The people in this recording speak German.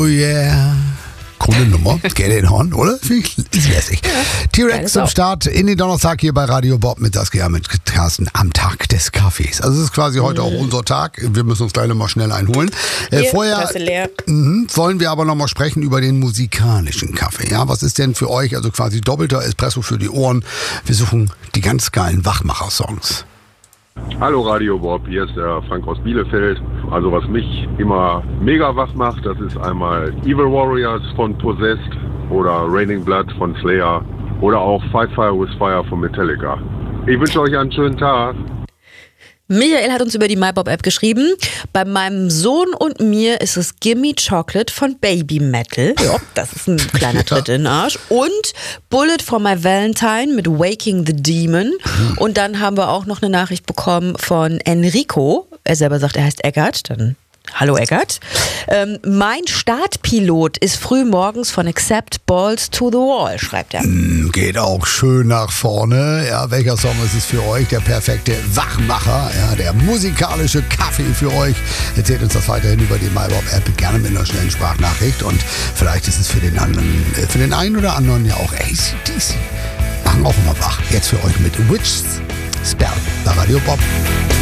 Oh yeah. Coole Nummer. Get it on, oder? Ist lässig. T-Rex zum Start in den Donnerstag hier bei Radio Bob mit Saskia mit Carsten am Tag des Kaffees. Also es ist quasi heute auch unser Tag. Wir müssen uns gleich nochmal schnell einholen. Vorher wollen wir aber nochmal sprechen über den musikalischen Kaffee. Ja, was ist denn für euch, also quasi doppelter Espresso für die Ohren? Wir suchen die ganz geilen Wachmacher-Songs. Hallo Radio Bob, hier ist der Frank aus Bielefeld. Also was mich immer mega wach macht, das ist einmal Evil Warriors von Possessed oder Raining Blood von Slayer oder auch Fight Fire with Fire von Metallica. Ich wünsche euch einen schönen Tag. Michael hat uns über die MyBob-App geschrieben. Bei meinem Sohn und mir ist es Gimme Chocolate von Baby Metal. Ja, das ist ein kleiner Tritt in den Arsch. Und Bullet for My Valentine mit Waking the Demon. Und dann haben wir auch noch eine Nachricht bekommen von Enrico. Er selber sagt, er heißt Eggert. Dann hallo Eggert. Mein Startpilot ist früh morgens von Accept Balls to the Wall, schreibt er. Geht auch schön nach vorne. Ja, welcher Song ist es für euch? Der perfekte Wachmacher, ja, der musikalische Kaffee für euch. Erzählt uns das weiterhin über die MyBob-App, gerne mit einer schnellen Sprachnachricht. Und vielleicht ist es für den einen oder anderen ja auch AC/DC. Machen auch immer wach. Jetzt für euch mit Witch's Spell bei Radio Bob.